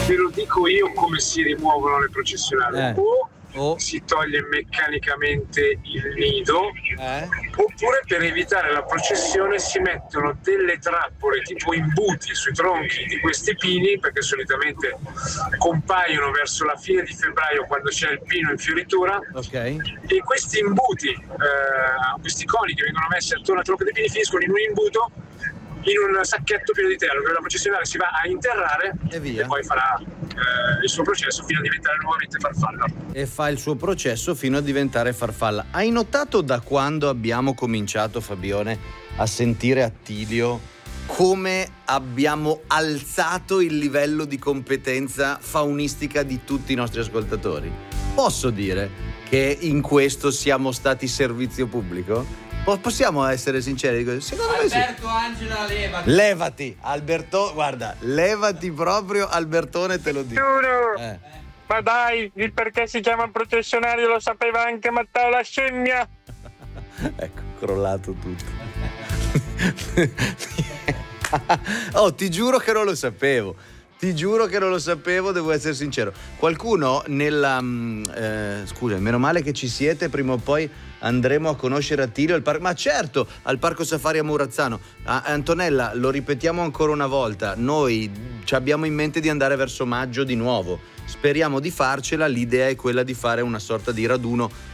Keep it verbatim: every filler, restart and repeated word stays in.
Ve lo dico io come si rimuovono le processionali. Eh. O Oh. si toglie meccanicamente il nido, Eh? oppure per evitare la processione si mettono delle trappole tipo imbuti sui tronchi di questi pini, perché solitamente compaiono verso la fine di febbraio quando c'è il pino in fioritura. Ok. E questi imbuti, eh, questi coni che vengono messi attorno al tronco dei pini finiscono in un imbuto, in un sacchetto pieno di terra dove la processionale si va a interrare E via. e poi farà eh, il suo processo fino a diventare nuovamente farfalla. E fa il suo processo fino a diventare farfalla. Hai notato da quando abbiamo cominciato, Fabione, a sentire Attilio come abbiamo alzato il livello di competenza faunistica di tutti i nostri ascoltatori? Posso dire che in questo siamo stati servizio pubblico? Possiamo essere sinceri? Secondo me sì. Alberto, Angela, levati. Levati, Alberto, guarda, levati proprio, Albertone, te lo dico. Giuro. Eh. Ma dai, il perché si chiama processionario lo sapeva anche Matteo la scimmia. Ecco, crollato tutto. Oh, ti giuro che non lo sapevo. Ti giuro che non lo sapevo, devo essere sincero. Qualcuno nella... Eh, scusa, meno male che ci siete, prima o poi andremo a conoscere Attilio al parco. Ma certo, al Parco Safari a Murazzano. Ah, Antonella, lo ripetiamo ancora una volta. Noi ci abbiamo in mente di andare verso maggio di nuovo. Speriamo di farcela. L'idea è quella di fare una sorta di raduno